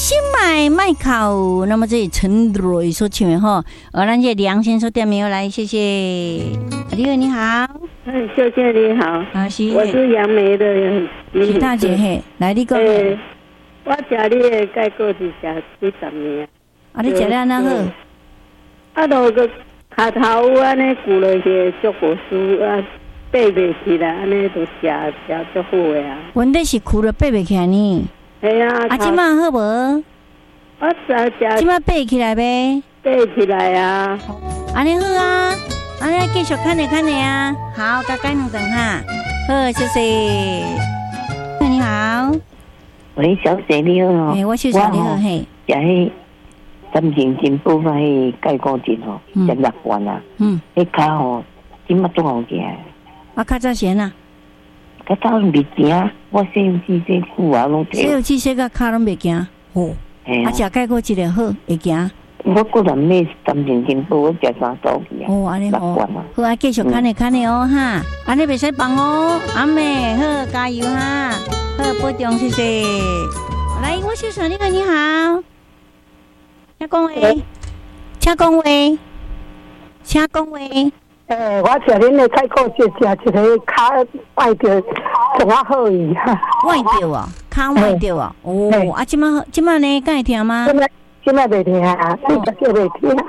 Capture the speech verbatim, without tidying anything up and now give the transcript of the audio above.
心买卖口，那么这里陈蕊所唱的哈，呃，咱这梁先生点名来，谢谢。你好，你好， 嗯，小姐你好， 啊是， 我是杨梅的徐大姐嘿，来你讲。 诶，我食你的钙果是食几十年。 啊，你食了安怎好？ 啊，落个骹头有安尼骨落去，足无输啊，爬袂起来，安尼就食食足好的啊。 问题是哭了爬袂起来呢。 系啊。 啊，即马好无？ 我食食。 即马爬起来呗？ 爬起来啊。 安尼好啊，安尼继续看你看你啊。好，加改两顿哈。好，谢谢。你好。 喂，小姐你好。 哎，我小姐你好嘿。 食迄三千金补发迄钙固醇吼，食六罐啊。嗯。迄骹吼，即马总好行。 啊，较早先啊。 较早袂行，我洗有气洗久啊，拢洗。 洗有气洗个骹拢袂行。哦。啊，食钙固醇好会行。 我个人买三千金补，我食三周去啊。 哦，安尼好。 好啊，继续看你看你哦哈，安尼袂使放哦，阿妹好加油哈，好保重谢谢。来，我先生你好，你好，请讲话，请讲话，请讲话。 诶，我食恁的钙固醇，食一个骹歪着，仲啊好伊哈。 歪着哦，骹歪着哦，哦，啊，即马即马呢，敢会听吗？ 即马即马袂听啊，你食叫袂听。